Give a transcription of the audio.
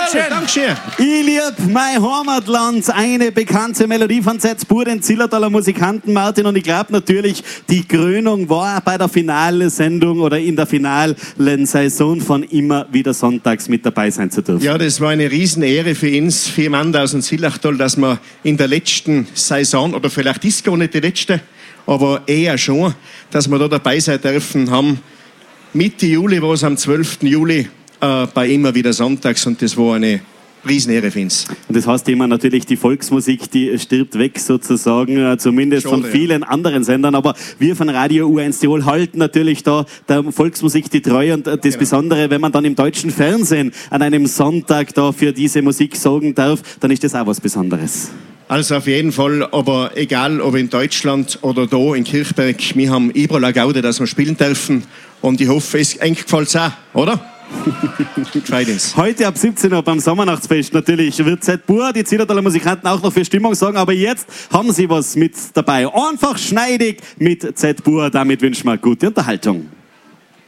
Dankeschön. Ich lieb mein Heimatland, eine bekannte Melodie von Z-Bur, den Zillertaler Musikanten Martin. Und ich glaube natürlich, die Krönung war bei der Finalsendung oder in der finalen Saison von immer wieder sonntags mit dabei sein zu dürfen. Ja, das war eine Riesenehre für uns, für Mann aus dem Zillachtal, dass wir in der letzten Saison, oder vielleicht ist es gar nicht die letzte, aber eher schon, dass wir da dabei sein dürfen haben. Mitte Juli war es am 12. Juli bei immer wieder sonntags und das war eine Riesenehre für uns. Und das heißt immer natürlich, die Volksmusik, die stirbt weg sozusagen, zumindest Schade, von vielen anderen Sendern. Aber wir von Radio U1 Tirol halten natürlich da der Volksmusik die Treue. Und das Besondere, wenn man dann im deutschen Fernsehen an einem Sonntag da für diese Musik sorgen darf, dann ist das auch was Besonderes. Also auf jeden Fall, aber egal ob in Deutschland oder da in Kirchberg, wir haben überall Gaude, dass wir spielen dürfen. Und ich hoffe, es gefällt es auch, oder? Heute ab 17 Uhr beim Sommernachtsfest natürlich wird Z-Bur, die Zillertaler Musikanten, auch noch für Stimmung sorgen. Aber jetzt haben sie was mit dabei. Einfach schneidig mit Z-Bur. Damit wünschen wir gute Unterhaltung.